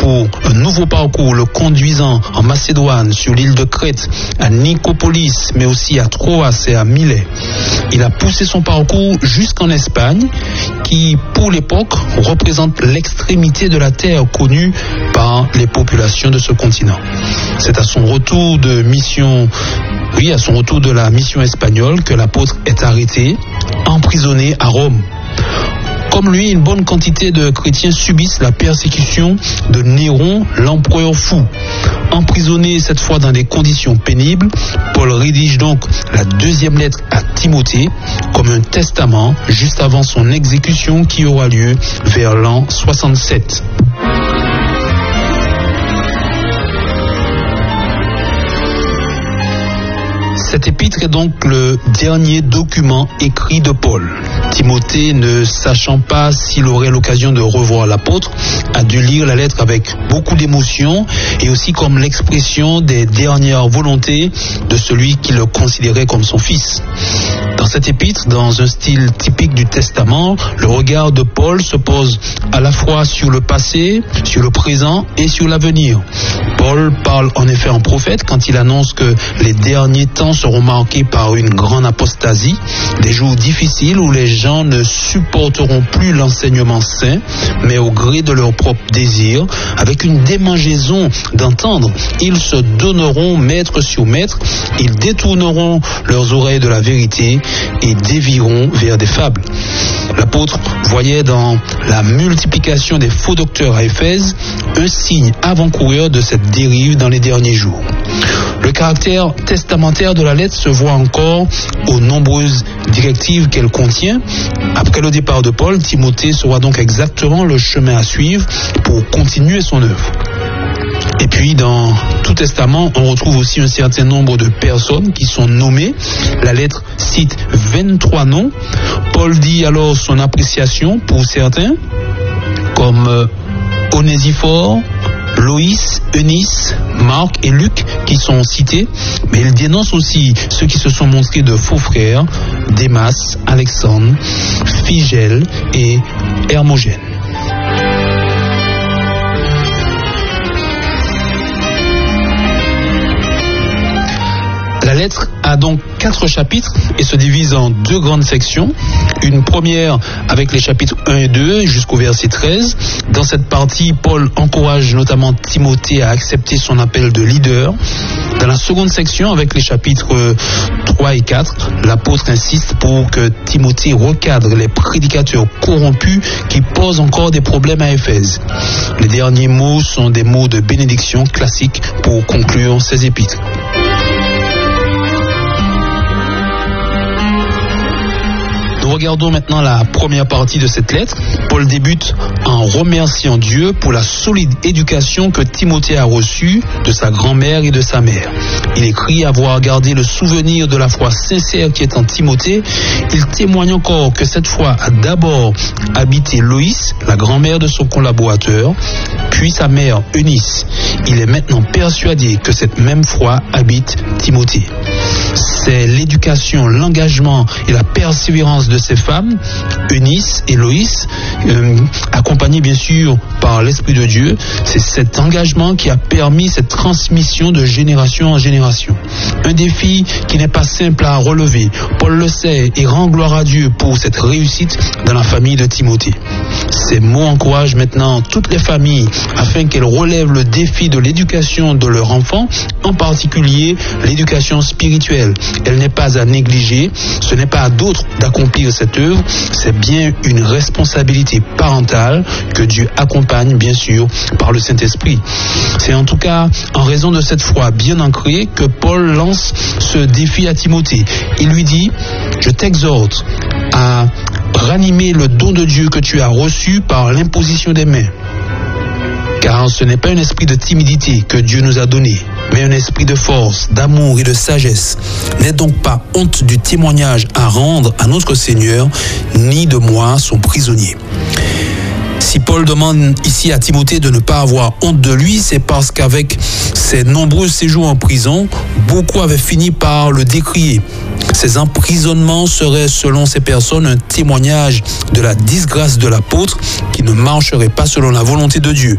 pour un nouveau parcours le conduisant en Macédoine, sur l'île de Crète, à Nicopolis, mais aussi à Troas et à Milet. Il a poussé son parcours jusqu'en Espagne, qui, pour l'époque, représente l'extrémité de la terre connue par les populations de ce continent. C'est à son retour de la mission espagnole que l'apôtre est arrêté, emprisonné à Rome. Comme lui, une bonne quantité de chrétiens subissent la persécution de Néron, l'empereur fou. Emprisonné cette fois dans des conditions pénibles, Paul rédige donc la deuxième lettre à Timothée comme un testament juste avant son exécution qui aura lieu vers l'an 67. Cette épître est donc le dernier document écrit de Paul. Timothée, ne sachant pas s'il aurait l'occasion de revoir l'apôtre, a dû lire la lettre avec beaucoup d'émotion et aussi comme l'expression des dernières volontés de celui qui le considérait comme son fils. Dans cette épître, dans un style typique du Testament, le regard de Paul se pose à la fois sur le passé, sur le présent et sur l'avenir. Paul parle en effet en prophète quand il annonce que les derniers temps seront marqués par une grande apostasie, des jours difficiles où les gens ne supporteront plus l'enseignement saint, mais au gré de leurs propres désirs, avec une démangeaison d'entendre, ils se donneront maître sur maître, ils détourneront leurs oreilles de la vérité et dévieront vers des fables. L'apôtre voyait dans la multiplication des faux docteurs à Éphèse un signe avant-coureur de cette dérive dans les derniers jours. Le caractère testamentaire de la lettre se voit encore aux nombreuses directives qu'elle contient. Après le départ de Paul, Timothée saura donc exactement le chemin à suivre pour continuer son œuvre. Et puis, dans tout testament, on retrouve aussi un certain nombre de personnes qui sont nommées. La lettre cite 23 noms. Paul dit alors son appréciation pour certains, comme Onésiphore, Loïs, Eunice, Marc et Luc qui sont cités, mais il dénonce aussi ceux qui se sont montrés de faux frères, Démas, Alexandre, Phygèle et Hermogène. La lettre a donc 4 chapitres et se divise en 2 grandes sections. Une première avec les chapitres 1 et 2 jusqu'au verset 13. Dans cette partie, Paul encourage notamment Timothée à accepter son appel de leader. Dans la seconde section, avec les chapitres 3 et 4, l'apôtre insiste pour que Timothée recadre les prédicateurs corrompus qui posent encore des problèmes à Éphèse. Les derniers mots sont des mots de bénédiction classiques pour conclure ces épîtres. Nous regardons maintenant la première partie de cette lettre. Paul débute en remerciant Dieu pour la solide éducation que Timothée a reçue de sa grand-mère et de sa mère. Il écrit avoir gardé le souvenir de la foi sincère qui est en Timothée. Il témoigne encore que cette foi a d'abord habité Loïs, la grand-mère de son collaborateur, puis sa mère Eunice. Il est maintenant persuadé que cette même foi habite Timothée. C'est l'éducation, l'engagement et la persévérance de ces femmes, Eunice et Loïs, accompagnées bien sûr par l'Esprit de Dieu. C'est cet engagement qui a permis cette transmission de génération en génération. Un défi qui n'est pas simple à relever. Paul le sait et rend gloire à Dieu pour cette réussite dans la famille de Timothée. Ces mots encouragent maintenant toutes les familles afin qu'elles relèvent le défi de l'éducation de leurs enfants, en particulier l'éducation spirituelle. Elle n'est pas à négliger, ce n'est pas à d'autres d'accomplir cette œuvre, c'est bien une responsabilité parentale que Dieu accompagne bien sûr par le Saint-Esprit. C'est en tout cas en raison de cette foi bien ancrée que Paul lance ce défi à Timothée. Il lui dit: je t'exhorte à ranimer le don de Dieu que tu as reçu par l'imposition des mains. Car ce n'est pas un esprit de timidité que Dieu nous a donné, mais un esprit de force, d'amour et de sagesse. N'aie donc pas honte du témoignage à rendre à notre Seigneur, ni de moi, son prisonnier. Si Paul demande ici à Timothée de ne pas avoir honte de lui, c'est parce qu'avec ses nombreux séjours en prison, beaucoup avaient fini par le décrier. Ces emprisonnements seraient, selon ces personnes, un témoignage de la disgrâce de l'apôtre qui ne marcherait pas selon la volonté de Dieu.